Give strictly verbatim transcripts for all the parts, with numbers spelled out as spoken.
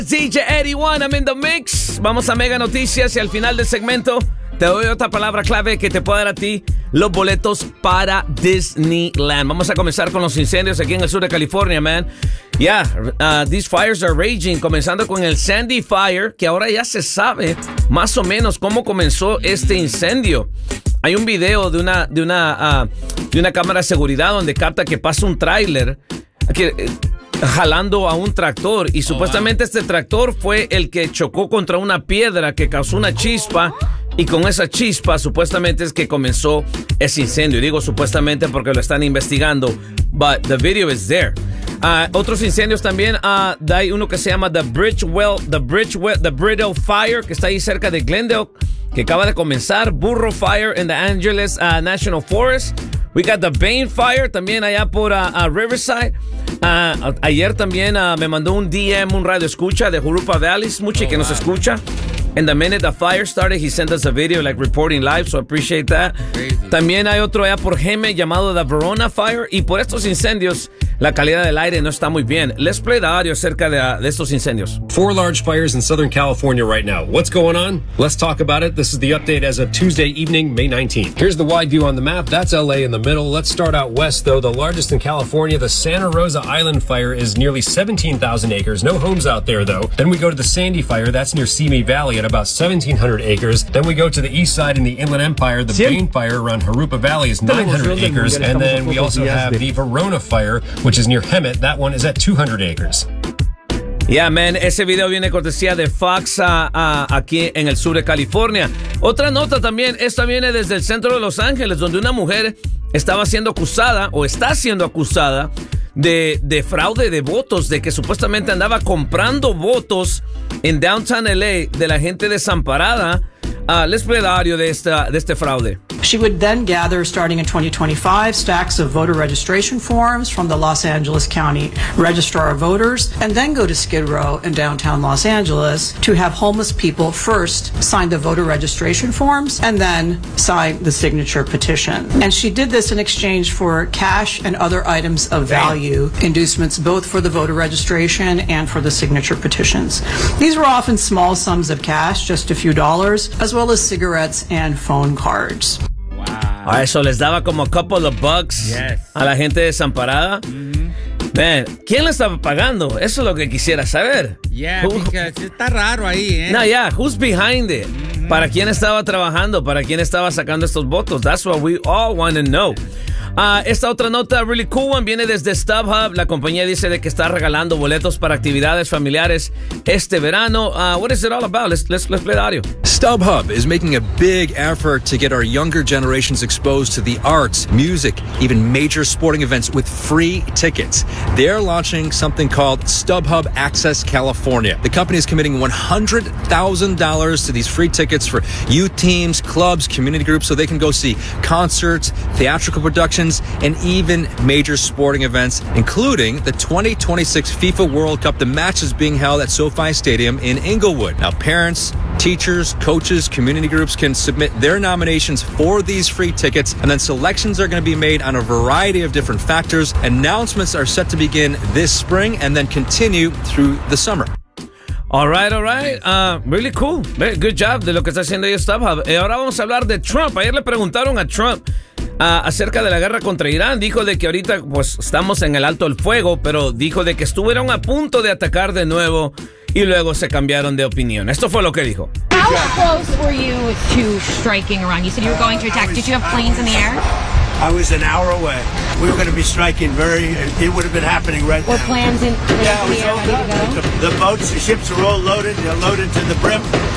D J eighty-one, I'm in the mix. Vamos a mega noticias y al final del segmento te doy otra palabra clave que te puede dar a ti los boletos para Disneyland. Vamos a comenzar con los incendios aquí en el sur de California, man. Yeah, uh, these fires are raging, comenzando con el Sandy Fire, que ahora ya se sabe más o menos cómo comenzó este incendio. Hay un video de una, de una, uh, de una cámara de seguridad donde capta que pasa un tráiler que... Uh, jalando a un tractor y supuestamente este tractor fue el que chocó contra una piedra que causó una chispa y con esa chispa supuestamente es que comenzó ese incendio. Y digo supuestamente porque lo están investigando, but the video is there. Uh, otros incendios también, uh, hay uno que se llama The Bridgewell, The Bridgewell, The Bridle Fire, que está ahí cerca de Glendale, que acaba de comenzar. Burro Fire in the Angeles uh, National Forest. We got the Bane Fire también allá por uh, uh, Riverside. Uh, ayer también uh, me mandó un D M, un radio escucha de Jurupa Valley, Smuchi, oh, que wow. nos escucha. And the minute the fire started, he sent us a video like reporting live, so I appreciate that. Crazy. También hay otro allá por Geme llamado the Verona Fire. Y por estos incendios, la calidad del aire no está muy bien. Let's play the audio acerca de, uh, de estos incendios. Four large fires in Southern California right now. What's going on? Let's talk about it. This is the update as of Tuesday evening, May nineteenth. Here's the wide view on the map. That's L A in the middle. Let's start out west, though. The largest in California, the Santa Rosa Island fire, is nearly seventeen thousand acres. No homes out there, though. Then we go to the Sandy Fire. That's near Simi Valley at about seventeen hundred acres. Then we go to the east side in the Inland Empire. The Bane Fire around Jurupa Valley is nine hundred acres. And then we also have the Verona Fire, which is near Hemet. That one is at two hundred acres. Yeah, man, ese video viene cortesía de Fox uh, uh, aquí en el sur de California. Otra nota también, esta viene desde el centro de Los Ángeles, donde una mujer estaba siendo acusada o está siendo acusada de, de fraude de votos, de que supuestamente andaba comprando votos en Downtown L A de la gente desamparada. Uh, let's play the audio de, esta, de este fraude. She would then gather, starting in twenty twenty-five, stacks of voter registration forms from the Los Angeles County Registrar of Voters, and then go to Skid Row in downtown Los Angeles to have homeless people first sign the voter registration forms and then sign the signature petition. And she did this in exchange for cash and other items of value, inducements both for the voter registration and for the signature petitions. These were often small sums of cash, just a few dollars, as well as cigarettes and phone cards. A eso les daba como a couple of bucks yes. a la gente desamparada. Mm-hmm. Man, ¿quién le estaba pagando? Eso es lo que quisiera saber. Yeah, Who, because está raro ahí, ¿eh? No, yeah, who's behind it? Mm-hmm. ¿Para quién estaba trabajando? ¿Para quién estaba sacando estos votos? That's what we all want to know. Uh, esta otra nota, really cool one, viene desde StubHub. La compañía dice de que está regalando boletos para actividades familiares este verano. Uh, what is it all about? Let's, let's, let's play the audio. StubHub is making a big effort to get our younger generations exposed to the arts, music, even major sporting events with free tickets. They're launching something called StubHub Access California. The company is committing one hundred thousand dollars to these free tickets for youth teams, clubs, community groups, so they can go see concerts, theatrical productions, and even major sporting events, including the twenty twenty-six FIFA World Cup. The match is being held at SoFi Stadium in Inglewood. Now, parents, teachers, coaches, community groups can submit their nominations for these free tickets, and then selections are going to be made on a variety of different factors. Announcements are set to begin this spring and then continue through the summer. All right, all right. Uh, really cool. Very good job de lo que está haciendo ahí StubHub. Y ahora vamos a hablar de Trump. Ayer le preguntaron a Trump uh, acerca de la guerra contra Irán. Dijo de que ahorita pues estamos en el alto del fuego, pero dijo de que estuvieron a punto de atacar de nuevo y luego se cambiaron de opinión. Esto fue lo que dijo. How close were you to striking Iran? You said you were going to attack. Did you have planes in the air? I was an hour away. We were going to be striking very, it would have been happening right Were now. plans in, planes yeah, in the air ready to go? The, the boats, the ships are all loaded. They're loaded to the brim.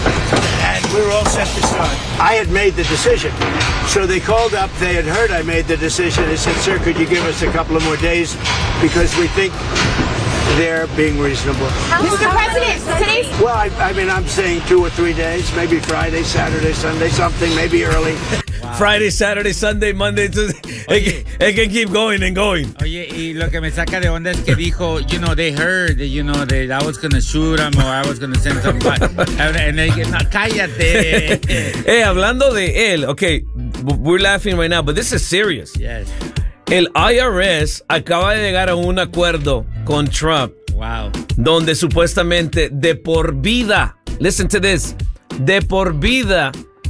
And we were all set to start. I had made the decision. So they called up. They had heard I made the decision. They said, sir, could you give us a couple of more days? Because we think they're being reasonable. Mister President, today's... Well, I, I mean, I'm saying two or three days. Maybe Friday, Saturday, Sunday, something. Maybe early. Wow. Friday, Saturday, Sunday, Monday, Tuesday. It, it can keep going and going. Oye, y lo que me saca de onda es que dijo, you know, they heard, you know, that I was going to shoot them or I was going to send them back. And they get, no, cállate. Hey, hablando de él, okay, we're laughing right now, but this is serious. Yes. El I R S acaba de llegar a un acuerdo con Trump Wow. Donde supuestamente de por vida, listen to this, de por vida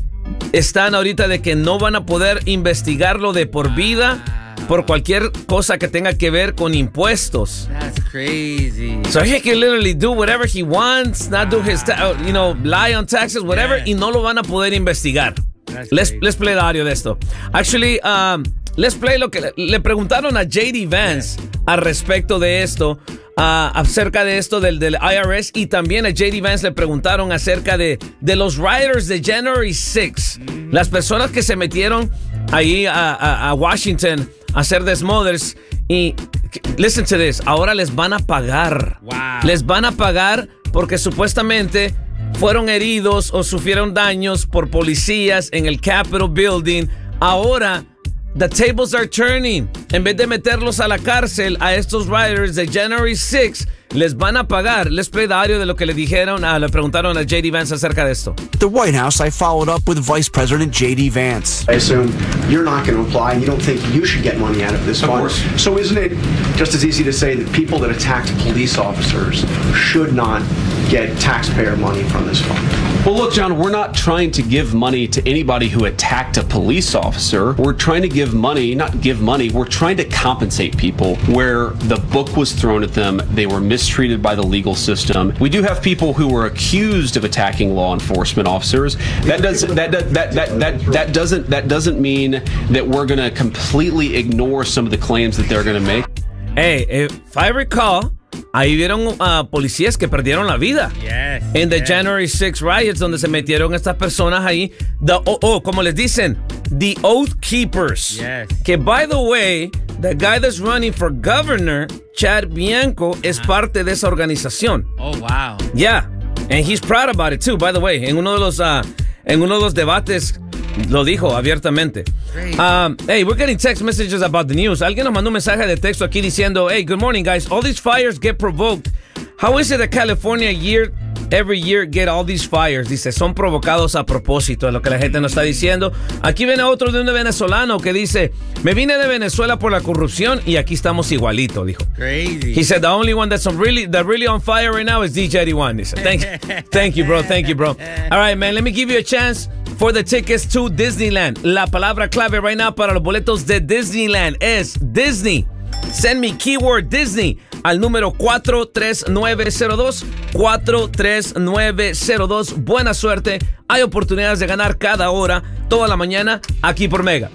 están ahorita de que no van a poder investigarlo de por vida por cualquier cosa que tenga que ver con impuestos. That's crazy. So he can literally do whatever he wants, not do his, ta- you know, lie on taxes, whatever, Yeah. y no lo van a poder investigar. That's Let's, crazy. let's play the audio de esto. Actually, um, let's play lo que le, le preguntaron a J D Vance al respecto de esto, uh, acerca de esto del, del I R S, y también a J D Vance le preguntaron acerca de, de los rioters de January sixth, mm-hmm. las personas que se metieron ahí a, a, a Washington a hacer desmothers. Y listen to this, ahora les van a pagar. Wow. Les van a pagar porque supuestamente fueron heridos o sufrieron daños por policías en el Capitol Building. Ahora, the tables are turning. En vez de meterlos a la cárcel a estos rioters de January sixth, les van a pagar. Let's play the audio de lo que le dijeron, a, le preguntaron a J D Vance acerca de esto. The White House, I followed up with Vice President J D Vance. I assume you're not going to apply and you don't think you should get money out of this fund. So isn't it just as easy to say that people that attacked police officers should not get taxpayer money from this fund? Well, look, John, we're not trying to give money to anybody who attacked a police officer. We're trying to give money, not give money, we're trying to compensate people where the book was thrown at them, they were mistreated by the legal system. We do have people who were accused of attacking law enforcement officers. That doesn't that that that that, that, that doesn't that doesn't mean that we're going to completely ignore some of the claims that they're going to make. Hey, if I recall, ahí vieron a uh, policías que perdieron la vida. Yes. En the yes. January sixth riots, donde se metieron estas personas ahí. The, oh, oh, como les dicen, the Oath Keepers. Yes. Que, by the way, the guy that's running for governor, Chad Bianco, es uh-huh. parte de esa organización. Oh, wow. Yeah. And he's proud about it, too, by the way. En uno de los, uh, en uno de los debates lo dijo abiertamente. Um, hey, we're getting text messages about the news. Alguien nos mandó un mensaje de texto aquí diciendo, hey, good morning, guys. All these fires get provoked. How is it that California year every year get all these fires? Dice, son provocados a propósito, es lo que la gente nos está diciendo. Aquí viene otro de un venezolano que dice, me vine de Venezuela por la corrupción y aquí estamos igualito, dijo. Crazy. He said, the only one that's on really, that really on fire right now is D J eighty-one. He said, thank, thank you, bro. Thank you, bro. All right, man, let me give you a chance for the tickets to Disneyland. La palabra clave right now para los boletos de Disneyland es Disney. Send me keyword Disney al número cuatro tres nueve cero dos, cuatro tres nueve cero dos. Buena suerte. Hay oportunidades de ganar cada hora, toda la mañana, aquí por Mega.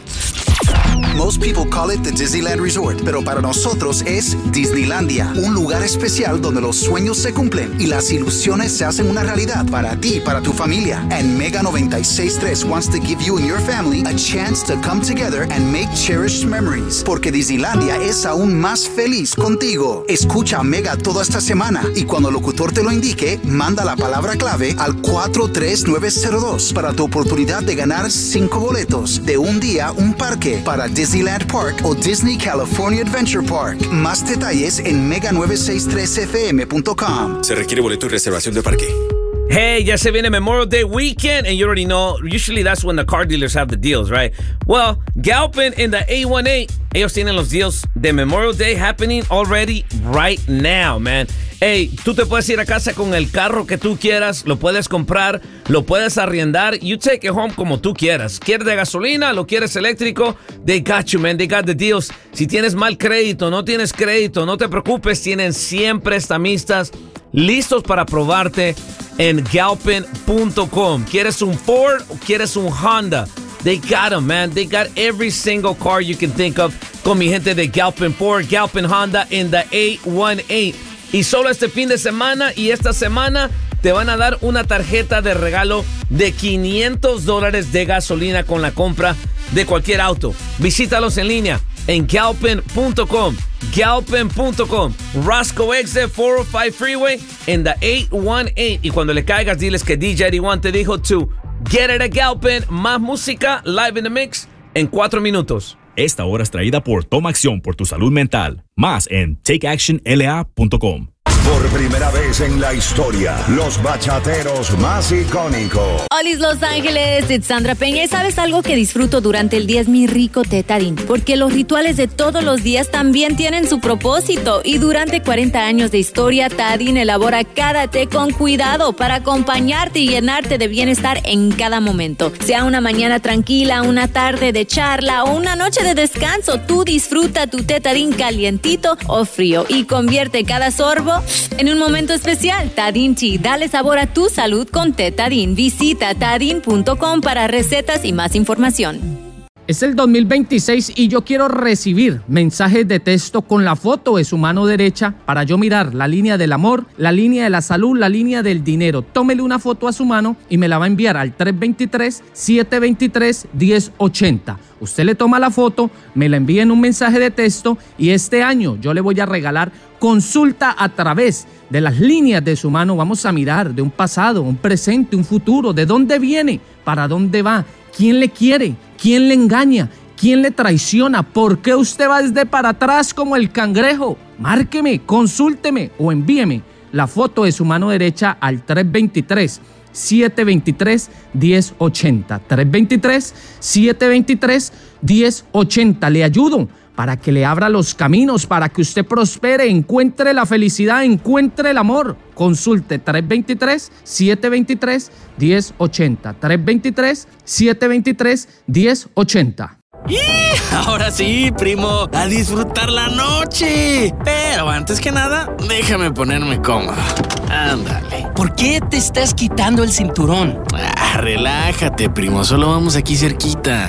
Most people call it the Disneyland Resort, pero para nosotros es Disneylandia, un lugar especial donde los sueños se cumplen y las ilusiones se hacen una realidad para ti y para tu familia. And Mega ninety-six point three wants to give you and your family a chance to come together and make cherished memories, porque Disneylandia es aún más feliz contigo. Escucha Mega toda esta semana y cuando el locutor te lo indique, manda la palabra clave al cuatro tres nueve cero dos para tu oportunidad de ganar cinco boletos de un día, un parque para Disneyland Park o Disney California Adventure Park. Más detalles en mega nueve seis tres f m punto com. Se requiere boleto y reservación de parque. Hey, ya se viene Memorial Day weekend, and you already know, usually that's when the car dealers have the deals, right? Well, Galpin in the eight one eight, ellos tienen los deals de Memorial Day happening already right now, man. Hey, tú te puedes ir a casa con el carro que tú quieras, lo puedes comprar, lo puedes arrendar, you take it home como tú quieras. ¿Quieres de gasolina? ¿Lo quieres eléctrico? They got you, man, they got the deals. Si tienes mal crédito, no tienes crédito, no te preocupes, tienen cien prestamistas listos para probarte en galpin punto com. ¿Quieres un Ford o quieres un Honda? They got them, man. They got every single car you can think of con mi gente de Galpin Ford, Galpin Honda in the eight one eight. Y solo este fin de semana y esta semana te van a dar una tarjeta de regalo de quinientos dólares de gasolina con la compra de cualquier auto. Visítalos en línea en galpin punto com. Galpin punto com. Roscoe Exit four oh five Freeway en the eight one eight. Y cuando le caigas, diles que D J eighty-one te dijo to get it at Galpin. Más música, live in the mix, en cuatro minutos. Esta hora es traída por Toma Acción por tu salud mental. Más en take action l a punto com. Por primera vez en la historia, los bachateros más icónicos. Hola Los Ángeles, it's Sandra Peña. ¿Y sabes algo que disfruto durante el día? Es mi rico té Tajín, porque los rituales de todos los días también tienen su propósito. Y durante cuarenta años de historia, Tajín elabora cada té con cuidado para acompañarte y llenarte de bienestar en cada momento. Sea una mañana tranquila, una tarde de charla o una noche de descanso, tú disfruta tu té Tajín calientito o frío y convierte cada sorbo en un momento especial. Tajín Tea, dale sabor a tu salud con té Tajín. Visita tajín punto com para recetas y más información. Es el dos mil veintiséis y yo quiero recibir mensajes de texto con la foto de su mano derecha para yo mirar la línea del amor, la línea de la salud, la línea del dinero. Tómele una foto a su mano y me la va a enviar al tres dos tres, siete dos tres, uno cero ocho cero. Usted le toma la foto, me la envía en un mensaje de texto y este año yo le voy a regalar consulta a través de las líneas de su mano. Vamos a mirar de un pasado, un presente, un futuro, de dónde viene, para dónde va, quién le quiere, quién le engaña, quién le traiciona, por qué usted va desde para atrás como el cangrejo. Márqueme, consúlteme o envíeme la foto de su mano derecha al tres dos tres, siete dos tres, uno cero ocho cero. tres dos tres, siete dos tres, uno cero ocho cero. Le ayudo para que le abra los caminos, para que usted prospere, encuentre la felicidad, encuentre el amor. Consulte tres dos tres, siete dos tres, uno cero ocho cero. tres dos tres, siete dos tres, uno cero ocho cero. ¡Y! Ahora sí, primo, a disfrutar la noche. Pero antes que nada, déjame ponerme cómodo. Ándale. ¿Por qué te estás quitando el cinturón? Ah, relájate, primo, solo vamos aquí cerquita.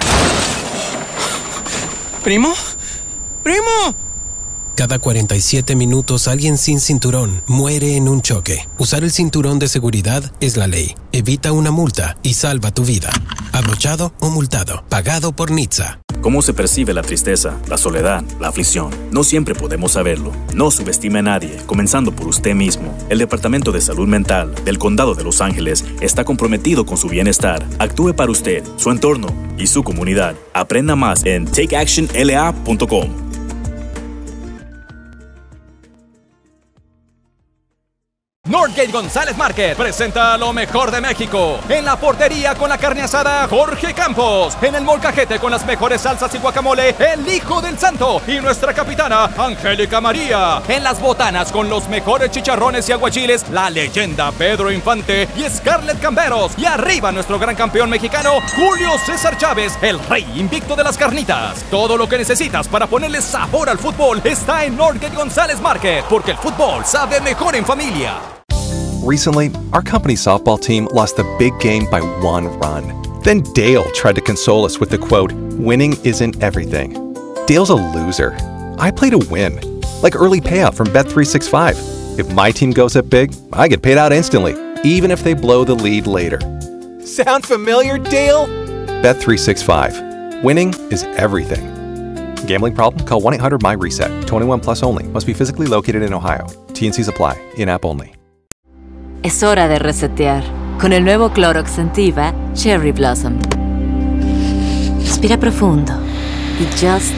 ¿Primo? ¡Primo! Cada cuarenta y siete minutos alguien sin cinturón muere en un choque. Usar el cinturón de seguridad es la ley. Evita una multa y salva tu vida. Abrochado o multado. Pagado por N H T S A. ¿Cómo se percibe la tristeza, la soledad, la aflicción? No siempre podemos saberlo. No subestime a nadie, comenzando por usted mismo. El Departamento de Salud Mental del Condado de Los Ángeles está comprometido con su bienestar. Actúe para usted, su entorno y su comunidad. Aprenda más en take action l a punto com. Northgate González Market presenta lo mejor de México. En la portería con la carne asada, Jorge Campos. En el molcajete con las mejores salsas y guacamole, el Hijo del Santo. Y nuestra capitana, Angélica María. En las botanas con los mejores chicharrones y aguachiles, la leyenda Pedro Infante y Scarlett Camberos. Y arriba nuestro gran campeón mexicano, Julio César Chávez, el rey invicto de las carnitas. Todo lo que necesitas para ponerle sabor al fútbol está en Northgate González Market, porque el fútbol sabe mejor en familia. Recently, our company's softball team lost the big game by one run. Then Dale tried to console us with the quote, "Winning isn't everything." Dale's a loser. I play to win. Like early payout from Bet three sixty-five. If my team goes up big, I get paid out instantly, even if they blow the lead later. Sound familiar, Dale? Bet three sixty-five. Winning is everything. Gambling problem? Call one eight hundred M Y reset. twenty-one plus only. Must be physically located in Ohio. T and Cs apply. In-app only. Es hora de resetear. Con el nuevo Clorox Scentiva Cherry Blossom. Respira profundo y just